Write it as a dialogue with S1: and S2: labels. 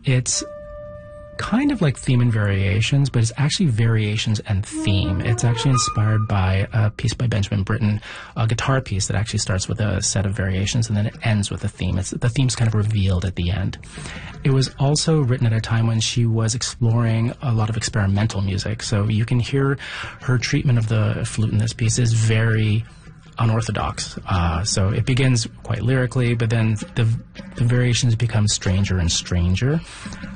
S1: It's kind of like theme and variations, but it's actually variations and theme. It's actually inspired by a piece by Benjamin Britten, a guitar piece that actually starts with a set of variations and then it ends with a theme. The theme's kind of revealed at the end. It was also written at a time when she was exploring a lot of experimental music, so you can hear her treatment of the flute in this piece is very unorthodox. So it begins quite lyrically, but then the variations become stranger and stranger.